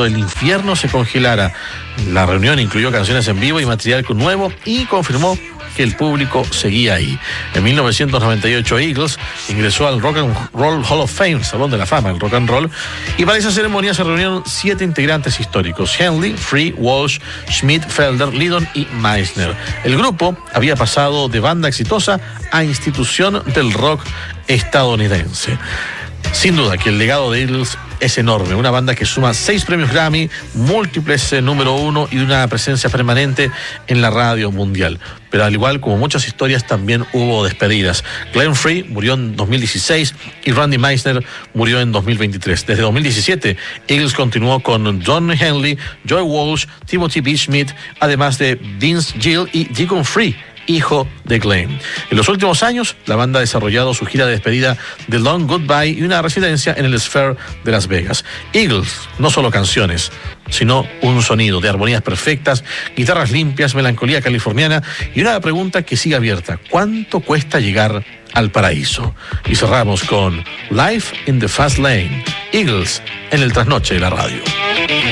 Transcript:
cuando el infierno se congelara. La reunión incluyó canciones en vivo y material nuevo y confirmó que el público seguía ahí. En 1998 Eagles ingresó al Rock and Roll Hall of Fame, Salón de la Fama del Rock and Roll, y para esa ceremonia se reunieron 7 integrantes históricos: Henley, Free, Walsh, Schmidt, Felder, Lydon y Meisner. El grupo había pasado de banda exitosa a institución del rock estadounidense. Sin duda que el legado de Eagles es enorme, una banda que suma 6 premios Grammy, múltiples número 1 y una presencia permanente en la radio mundial. Pero al igual como muchas historias, también hubo despedidas. Glenn Frey murió en 2016 y Randy Meisner murió en 2023. Desde 2017, Eagles continuó con Don Henley, Joe Walsh, Timothy B. Schmidt, además de Vince Gill y Deacon Free, hijo de Glenn. En los últimos años, la banda ha desarrollado su gira de despedida The Long Goodbye y una residencia en el Sphere de Las Vegas. Eagles, no solo canciones, sino un sonido de armonías perfectas, guitarras limpias, melancolía californiana y una pregunta que sigue abierta: ¿cuánto cuesta llegar al paraíso? Y cerramos con Life in the Fast Lane, Eagles en el trasnoche de la radio.